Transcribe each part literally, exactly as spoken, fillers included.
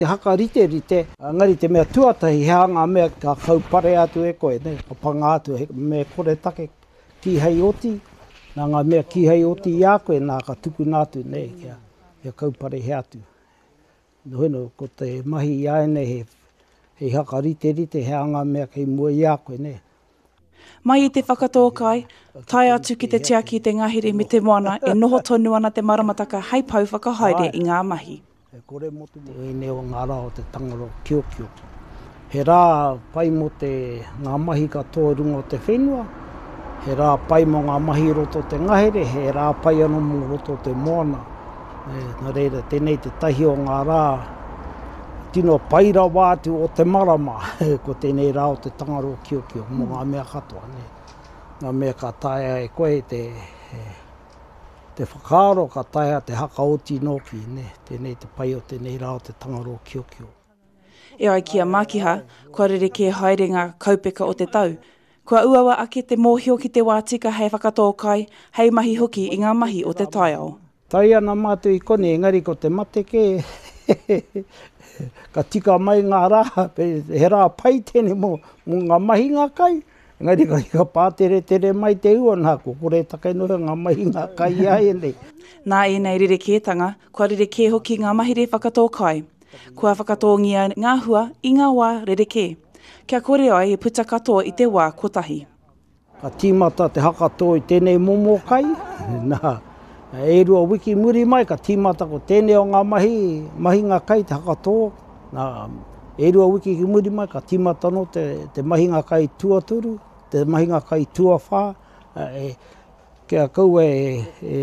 Haka rite rite, ngari te mea tuatahi hanga mea ka kaupare atu e koe, ne, ka panga atu he, me kore take ki hei oti, nā ngā mea ki hei oti i a koe, nā ka tuku nātu, ne, kia, kia kaupare he atu. Noheno, ko te mahi i aene he, he haka rite rite, he anga mea kei mua i a koe, ne. Mai i te whakatō kai, tai atu ki te tia ki te ngahere me te moana, e noho tonu ana te maramataka hei pau whakahaere i ngā mahi. E kore motu te oine o ngā rā o te tangaro kio kio. He rā pai mo te ngā mahi ka tō runga o te whenua, he rā pai mo ngā mahi roto te ngahere, he rā pai anu mo roto te moana. E, nā reira, tēnei te tahi o ngā rā, tino paira wātu o te marama, ko tēnei rā o te tangaro kio kio, mo ngā mea katoa. Ne. Ngā mea ka taia e koe te... te whakaaro ka taia te haka oti noki, ne, tēnei te pai o tēnei rā o te tangaro kio kio. E ai kia mākiha, kua rereke haere ngā kaupeka o te tau. Kua uawa ake te mōhio ki te wātika hei whakatō kai, hei mahi hoki i ngā mahi o te taiao. Tai ana mātu i kone, engari ko te mateke, ka tika mai ngā rā, he rā pai tēne mo, mo ngā mahi ngā kai. Ngari ka hika pātere tere mai te ua nā, ko kore takai noha ngā mahi ngā kai ai nei. Nā e nei rerekētanga, kua rereke hoki ngā mahi re whakatō kai. Kua whakatōngia ngā hua i ngā wā rereke. Kia kore ai e puta katoa i te wā kotahi. Ka tīmata te hakatō i tēnei momo kai. Nā, e rua wiki muri mai, ka tīmata ko tēnei o ngā mahi, mahi ngā kai te hakatō. Nā, e rua wiki ki muri mai, ka tīmata no te, te mahi ngā kai tuaturu. Te mahi ngā kai tua whā, e, kia kaua e, e,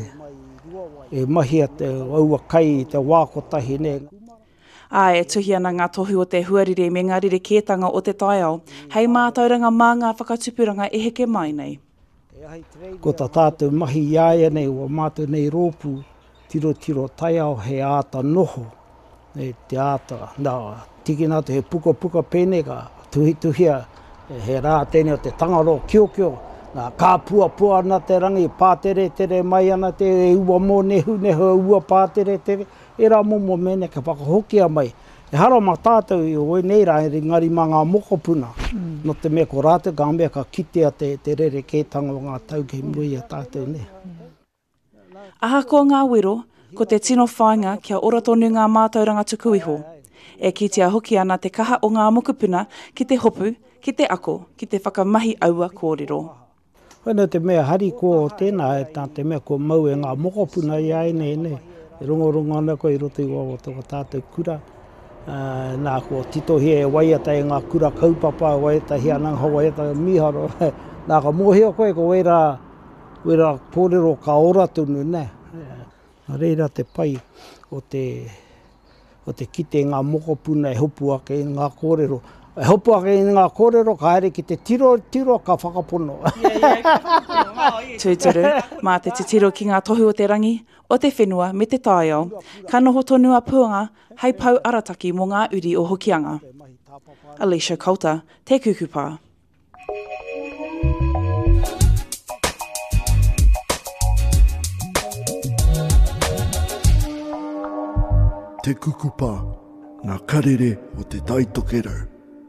e mahia te aua kai te wākotahi ne. A e tuhi ana ngā tohu o te huarire me ngā rerekētanga o te taiao, hei mātauranga mā ngā whakatupuranga e heke mai nei. Ko tā tātou mahi iaia nei, o mātou nei rōpū, tiro tiro taiao he āta noho, ne, te āta, nā, tiki nā te he puka puka pēne ka tuhi tuhia, he rā tēne o te tangaro kio kio, nā kā pua pua ana te rangi, pātere tere mai ana te e ua mō nehu nehu ua pātere tere, e rā momo mene ka whakahokia mai. E haro mā tātou i oi nei rā, e ngari mā ngā mokopuna, mm. no te mea ko rātou ka mea ka kitea te, te rerekētanga o ngā tau kei mui a tātou ne. Aha ko ngā wero, ko te tino whainga kia ora tonu ngā mātauranga tuku iho. E kitea hoki ana te kaha o ngā mokopuna ki te hopu, ki te ako, ki te whakamahi aua kōrero. Whena te mea hari ko o tēnā, e tā te mea ko mau e ngā mokopuna i aene ne. E rongo rongo ana ko i roto i wawa tō tātou kura. Uh, nā ko titohi e waiata e ngā kura kaupapa, waiata hi anang ho waiata miharo. Nā ka mōhio koe ko wera, wera kōrero ka ora tunu ne. Uh, reira te pai o te, o te kite ngā mokopuna e hopu ake i ngā kōrero. E hopu ake i ngā kōrero ka haere ki te tiro, tiro ka whakapono. Tūturu, mā te te tiro ki ngā tohu o te rangi, o te whenua me te taiao, ka noho tonu a puanga, hei pau arataki mō ngā uri o hokianga. Alicia Coulter, Te Kukupa. Te kukupa, ngā karere o te taitokero.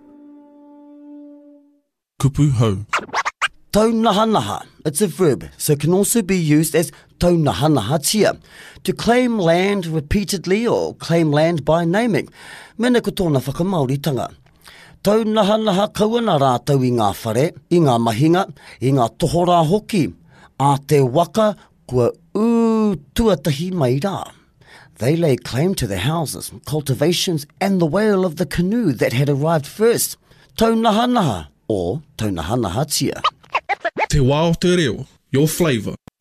Kupu hau. Taunahanaha. It's a verb, so it can also be used as taunahanahatia, to claim land repeatedly or claim land by naming. Mena ko tōna whakamauritanga. Taunahanaha kauana rātau i ngā whare, i ngā mahinga, i ngā tohora hoki, a te waka kua ū tuatahi mai rā. They lay claim to the houses, cultivations and the whale of the canoe that had arrived first. Taunahanaha, or taunahanahatia. Te wā o te reo, your flavour.